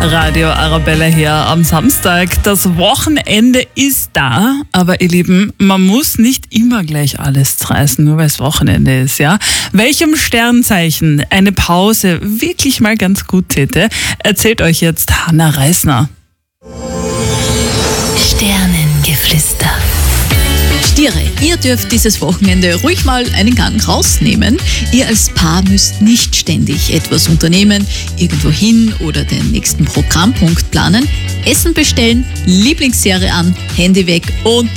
Radio Arabella hier am Samstag. Das Wochenende ist da, aber ihr Lieben, man muss nicht immer gleich alles zerreißen, nur weil es Wochenende ist, ja? Welchem Sternzeichen eine Pause wirklich mal ganz gut täte, erzählt euch jetzt Hannah Reisner. Sternengeflüster. Stiere, ihr dürft dieses Wochenende ruhig mal einen Gang rausnehmen. Ihr als Paar müsst nicht ständig etwas unternehmen, irgendwo hin oder den nächsten Programmpunkt planen. Essen bestellen, Lieblingsserie an, Handy weg und